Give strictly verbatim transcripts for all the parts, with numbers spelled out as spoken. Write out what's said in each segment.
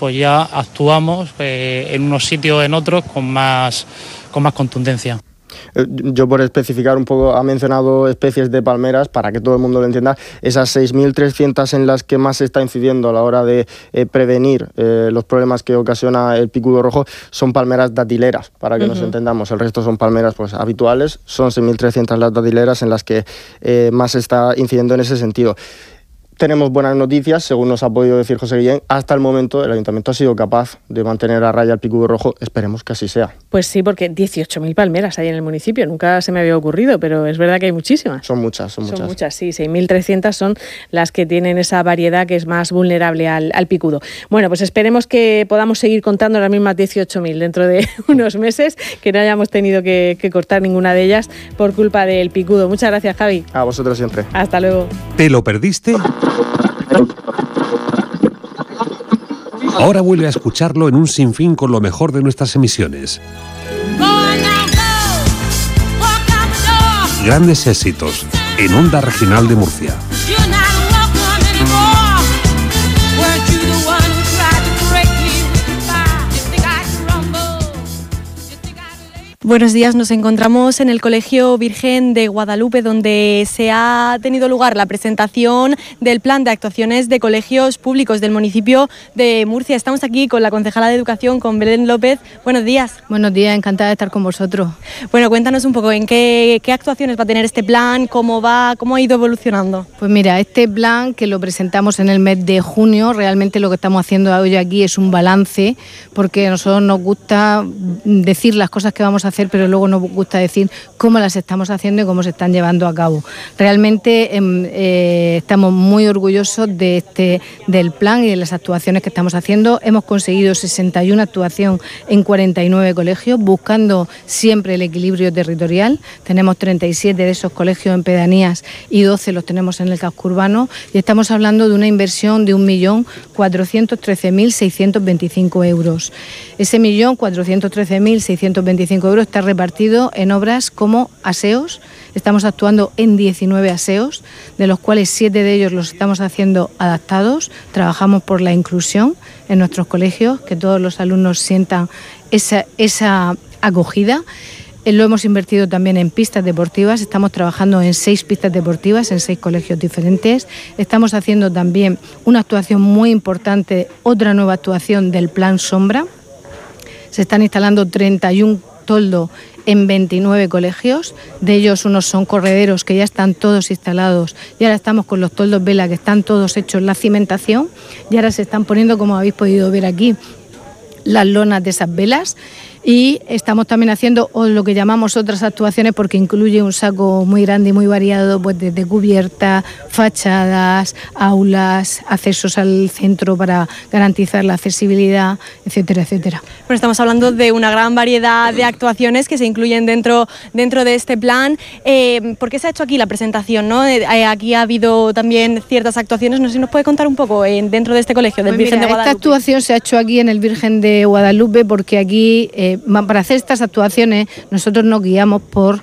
pues ya actuamos eh, en unos sitios o en otros con más, con más contundencia. Yo, por especificar un poco, ha mencionado especies de palmeras, para que todo el mundo lo entienda. Esas seis mil trescientas en las que más se está incidiendo a la hora de eh, prevenir eh, los problemas que ocasiona el picudo rojo son palmeras datileras, para que uh-huh. nos entendamos. El resto son palmeras pues habituales, son seis mil trescientas las datileras en las que eh, más se está incidiendo en ese sentido. Tenemos buenas noticias, según nos ha podido decir José Guillén. Hasta el momento el Ayuntamiento ha sido capaz de mantener a raya el picudo rojo. Esperemos que así sea. Pues sí, porque dieciocho mil palmeras hay en el municipio. Nunca se me había ocurrido, pero es verdad que hay muchísimas. Son muchas, son muchas. Son muchas, sí. seis mil trescientas son las que tienen esa variedad que es más vulnerable al, al picudo. Bueno, pues esperemos que podamos seguir contando las mismas dieciocho mil dentro de unos meses, que no hayamos tenido que, que cortar ninguna de ellas por culpa del picudo. Muchas gracias, Javi. A vosotros siempre. Hasta luego. ¿Te lo perdiste? Ahora vuelve a escucharlo en un sinfín con lo mejor de nuestras emisiones. Grandes éxitos en Onda Regional de Murcia. Buenos días, nos encontramos en el Colegio Virgen de Guadalupe, donde se ha tenido lugar la presentación del plan de actuaciones de colegios públicos del municipio de Murcia. Estamos aquí con la concejala de Educación, con Belén López. Buenos días. Buenos días, encantada de estar con vosotros. Bueno, cuéntanos un poco en qué, qué actuaciones va a tener este plan, cómo va, cómo ha ido evolucionando. Pues mira, este plan que lo presentamos en el mes de junio, realmente lo que estamos haciendo hoy aquí es un balance, porque a nosotros nos gusta decir las cosas que vamos a hacer, pero luego nos gusta decir cómo las estamos haciendo y cómo se están llevando a cabo. Realmente eh, estamos muy orgullosos de este, del plan y de las actuaciones que estamos haciendo. Hemos conseguido sesenta y una actuaciones en cuarenta y nueve colegios, buscando siempre el equilibrio territorial. Tenemos treinta y siete de esos colegios en pedanías y doce los tenemos en el casco urbano, y estamos hablando de una inversión de un millón cuatrocientos trece mil seiscientos veinticinco euros. Ese millón cuatrocientos trece mil seiscientos veinticinco euros está repartido en obras como aseos. Estamos actuando en diecinueve aseos, de los cuales siete de ellos los estamos haciendo adaptados. Trabajamos por la inclusión en nuestros colegios, que todos los alumnos sientan esa, esa acogida. Lo hemos invertido también en pistas deportivas, estamos trabajando en seis pistas deportivas en seis colegios diferentes. Estamos haciendo también una actuación muy importante, otra nueva actuación del Plan Sombra. Se están instalando treinta y uno toldos en veintinueve colegios, de ellos unos son correderos que ya están todos instalados, y ahora estamos con los toldos vela que están todos hechos la cimentación, y ahora se están poniendo, como habéis podido ver aquí, las lonas de esas velas. Y estamos también haciendo lo que llamamos otras actuaciones, porque incluye un saco muy grande y muy variado, pues desde cubierta, fachadas, aulas, accesos al centro para garantizar la accesibilidad, etcétera, etcétera. Bueno, estamos hablando de una gran variedad de actuaciones que se incluyen dentro, dentro de este plan. Eh, ¿Por qué se ha hecho aquí la presentación, ¿no? Eh, aquí ha habido también ciertas actuaciones. No sé si nos puede contar un poco eh, dentro de este colegio del pues Virgen mira, de Guadalupe. Esta actuación se ha hecho aquí en el Virgen de Guadalupe porque aquí... Eh, para hacer estas actuaciones nosotros nos guiamos por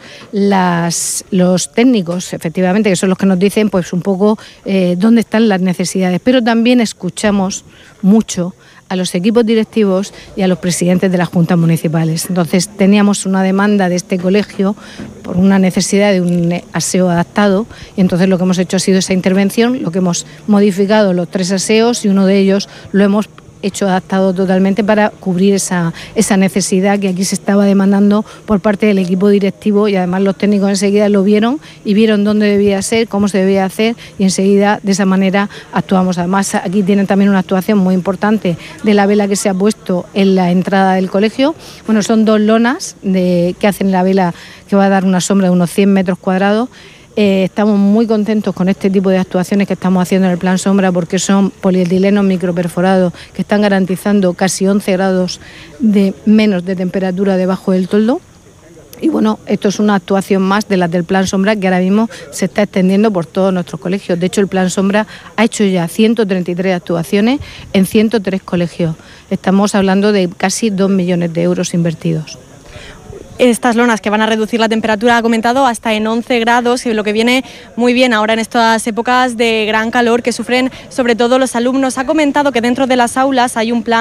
las, los técnicos, efectivamente, que son los que nos dicen pues un poco eh, dónde están las necesidades, pero también escuchamos mucho a los equipos directivos y a los presidentes de las juntas municipales. Entonces teníamos una demanda de este colegio por una necesidad de un aseo adaptado, y entonces lo que hemos hecho ha sido esa intervención, lo que hemos modificado los tres aseos, y uno de ellos lo hemos hecho adaptado totalmente para cubrir esa, esa necesidad que aquí se estaba demandando por parte del equipo directivo, y además los técnicos enseguida lo vieron y vieron dónde debía ser, cómo se debía hacer, y enseguida de esa manera actuamos. Además aquí tienen también una actuación muy importante de la vela que se ha puesto en la entrada del colegio. Bueno, son dos lonas de, que hacen la vela, que va a dar una sombra de unos cien metros cuadrados. Eh, estamos muy contentos con este tipo de actuaciones que estamos haciendo en el Plan Sombra, porque son polietilenos microperforados que están garantizando casi once grados de menos de temperatura debajo del toldo. Y bueno, esto es una actuación más de las del Plan Sombra, que ahora mismo se está extendiendo por todos nuestros colegios. De hecho, el Plan Sombra ha hecho ya ciento treinta y tres actuaciones en ciento tres colegios. Estamos hablando de casi dos millones de euros invertidos. Estas lonas que van a reducir la temperatura, ha comentado, hasta en once grados, y lo que viene muy bien ahora en estas épocas de gran calor que sufren sobre todo los alumnos. Ha comentado que dentro de las aulas hay un plan